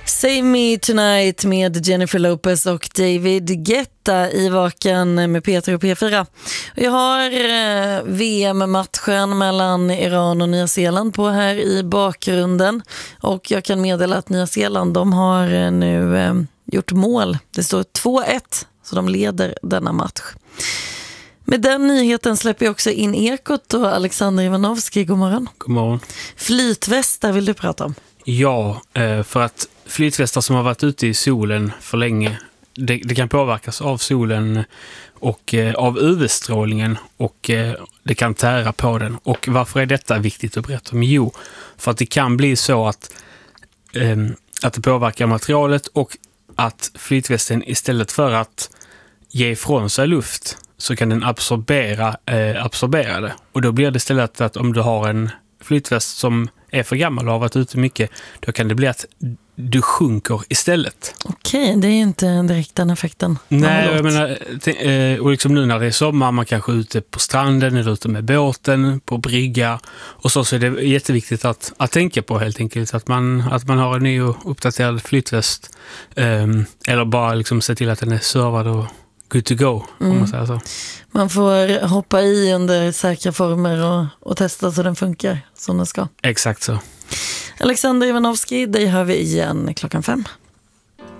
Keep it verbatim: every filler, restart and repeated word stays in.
Save Me Tonight med Jennifer Lopez och David Guetta i Vaken med Peter och P fyra. Jag har eh, V M-matchen mellan Iran och Nya Zeeland på här i bakgrunden. Och jag kan meddela att Nya Zeeland, de har eh, nu eh, gjort mål. Det står två ett, så de leder denna match. Med den nyheten släpper jag också in Ekot och Alexander Ivanovski. God morgon. God morgon. Flytvästar vill du prata om? Ja, för att flytvästar som har varit ute i solen för länge, det, det kan påverkas av solen och eh, av U V-strålningen och eh, det kan tära på den. Och varför är detta viktigt att berätta om? Jo, för att det kan bli så att, eh, att det påverkar materialet och att flytvästen istället för att ge ifrån sig luft så kan den absorbera, eh, absorbera det. Och då blir det istället att om du har en flytväst som är för gammal och har varit ute mycket, då kan det bli att du sjunker istället. Okej, det är ju inte direkt den effekten. Nej, jag menar, t- och liksom nu när det är sommar, man kanske är ute på stranden eller ute med båten, på brygga och så, så är det jätteviktigt att, att tänka på helt enkelt att man, att man har en ny och uppdaterad flytväst um, eller bara liksom se till att den är servad och good to go, mm. om man säger så. Man får hoppa i under säkra former och, och testa så den funkar som den ska. Exakt så. Alexander Ivanovski, dig hör vi igen klockan fem.